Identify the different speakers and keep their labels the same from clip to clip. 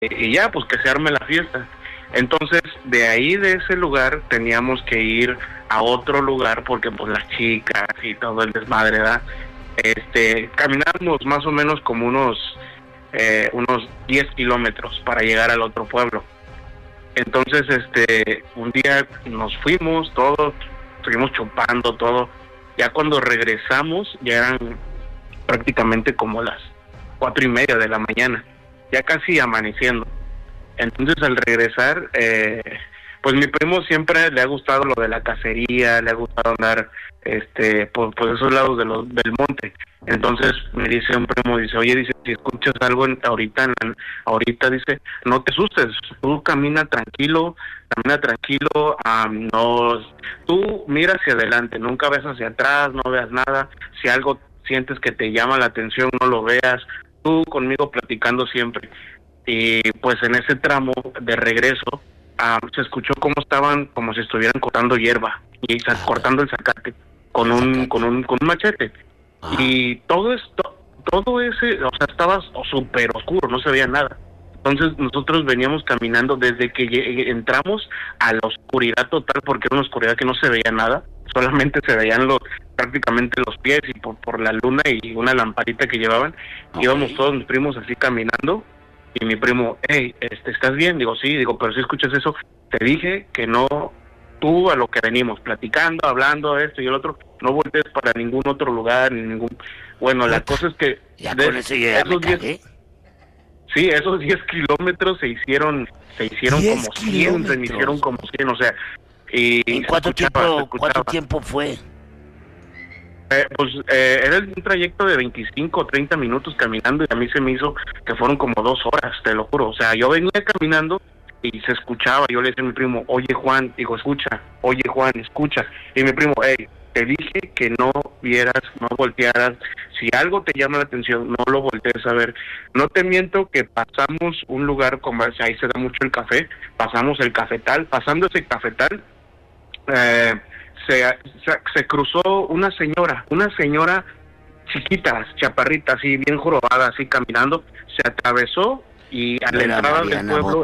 Speaker 1: y ya, pues que se arme la fiesta. Entonces, de ahí, de ese lugar, teníamos que ir a otro lugar porque pues las chicas y todo el desmadre, ¿verdad? Caminamos más o menos como unos 10 kilómetros para llegar al otro pueblo. Entonces, un día nos fuimos, todos, seguimos chupando todo. Ya cuando regresamos, ya eran prácticamente como las 4:30 de la mañana, ya casi amaneciendo. Entonces, al regresar, pues mi primo siempre le ha gustado lo de la cacería, le ha gustado andar por esos lados del monte. Entonces me dice un primo, dice, oye, dice, si escuchas algo ahorita, dice, no te asustes, tú camina tranquilo, no, tú mira hacia adelante, nunca ves hacia atrás, no veas nada, si algo sientes que te llama la atención, no lo veas, tú conmigo platicando siempre. Y pues en ese tramo de regreso, se escuchó como si estuvieran cortando hierba y cortando el zacate con un machete. Y todo ese, o sea, estaba súper oscuro, no se veía nada. Entonces nosotros veníamos caminando desde que entramos a la oscuridad total, porque era una oscuridad que no se veía nada, solamente se veían prácticamente los pies y por la luna y una lamparita que llevaban. Okay. Íbamos todos mis primos así caminando. Y mi primo, hey, ¿estás bien? Digo, sí, digo, pero si escuchas eso, te dije que no, tú a lo que venimos, platicando, hablando, esto y el otro, no voltees para ningún otro lugar, ni ningún... Bueno, la cosa es que...
Speaker 2: Ya con eso yo ya me cagué.
Speaker 1: Sí, esos 10 kilómetros se hicieron como 100, se me hicieron como 100, o sea...
Speaker 2: ¿En cuánto tiempo fue?
Speaker 1: Era un trayecto de 25 o 30 minutos caminando, y a mí se me hizo que fueron como 2 horas, te lo juro. O sea, yo venía caminando y se escuchaba. Yo le decía a mi primo, oye Juan, digo, escucha, oye Juan, escucha. Y mi primo, hey, te dije que no vieras, no voltearas. Si algo te llama la atención, no lo voltees a ver. No te miento que pasamos un lugar como ahí se da mucho el café, pasamos el cafetal, pasando ese cafetal, se cruzó una señora chiquita, chaparrita, así bien jorobada, así caminando, se atravesó y a la entrada del pueblo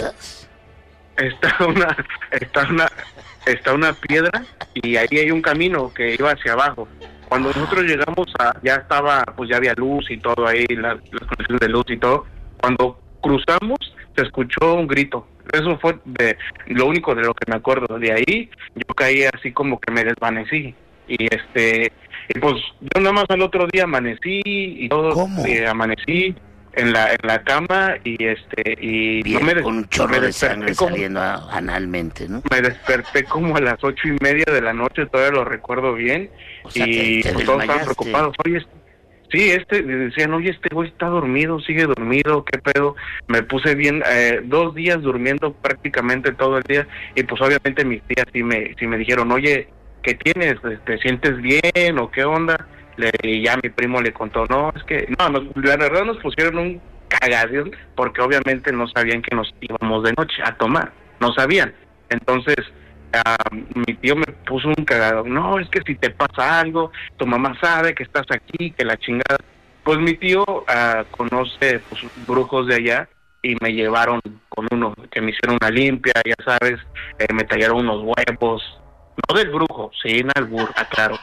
Speaker 1: está una piedra, y ahí hay un camino que iba hacia abajo. Cuando nosotros llegamos ya estaba, pues ya había luz y todo ahí, las conexiones de luz y todo. Cuando cruzamos se escuchó un grito. Eso fue lo único de lo que me acuerdo. De ahí yo caí así como que me desvanecí. Y pues yo nada más al otro día amanecí y todo.
Speaker 2: ¿Cómo?
Speaker 1: Amanecí en la cama y
Speaker 2: bien, no con un chorro de sangre saliendo analmente, ¿no?
Speaker 1: Me desperté como a las 8:30 de la noche, todavía lo recuerdo bien.
Speaker 2: O sea,
Speaker 1: y
Speaker 2: te
Speaker 1: pues todos estaban preocupados. Oye, sí, decían, oye, este güey está dormido, sigue dormido, ¿qué pedo? Me puse bien, 2 días durmiendo prácticamente todo el día, y pues obviamente mis tías sí me dijeron, oye, ¿qué tienes? ¿Te sientes bien o qué onda? Y ya mi primo le contó, no, es que, no, la verdad nos pusieron un cagadón, porque obviamente no sabían que nos íbamos de noche a tomar, no sabían. Entonces, mi tío me puso un cagadón, no, es que si te pasa algo, tu mamá sabe que estás aquí, que la chingada. Pues mi tío conoce pues brujos de allá, y me llevaron con uno, que me hicieron una limpia, ya sabes, me tallaron unos huevos, no del brujo, sin albur, claro.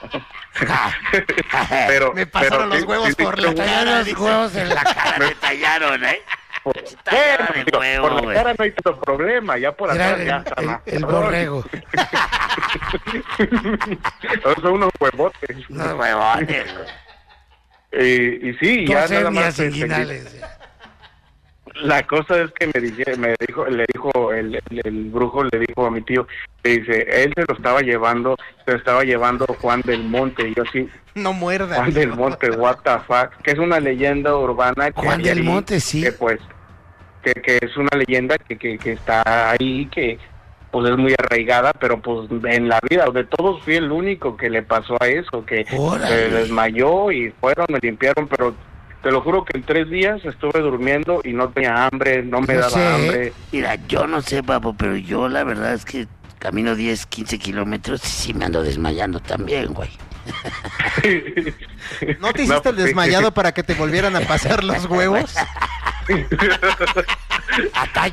Speaker 3: Pero me pasaron los huevos por la cara,
Speaker 2: los huevos en la cara me tallaron,
Speaker 1: Por la cara no hay tanto problema, ya por atrás ya está
Speaker 3: el borrego.
Speaker 1: Son unos huevotes.
Speaker 2: Unos huevotes.
Speaker 1: Y sí, ya nada más. La cosa es que le dijo el brujo, le dijo a mi tío, le dice, él se lo estaba llevando Juan del Monte, y yo así,
Speaker 3: no muerda.
Speaker 1: Juan del Monte, what the fuck, que es una leyenda urbana.
Speaker 3: Juan del Monte, sí.
Speaker 1: Que pues, que es una leyenda que está ahí, que pues es muy arraigada, pero pues en la vida de todos fui el único que le pasó a eso, que se desmayó y fueron, me limpiaron, pero te lo juro que en 3 días estuve durmiendo y no tenía hambre, no me daba hambre.
Speaker 2: Mira, yo no sé, papo, pero yo la verdad es que camino 10, 15 kilómetros y sí me ando desmayando también, güey.
Speaker 3: ¿No te hiciste el desmayado para que te volvieran a pasar los huevos?
Speaker 2: Hasta